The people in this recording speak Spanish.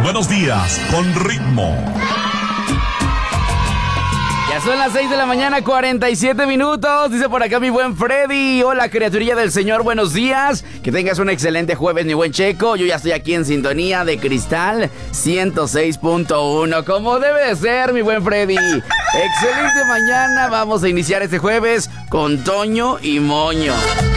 buenos días, con ritmo. Ya son las 6 de la mañana, 47 minutos. Dice por acá mi buen Freddy. Hola, criaturilla del Señor, buenos días. Que tengas un excelente jueves, mi buen Checo. Yo ya estoy aquí en sintonía de Cristal 106.1. Como debe de ser, mi buen Freddy. Excelente mañana. Vamos a iniciar este jueves con Toño y Moño.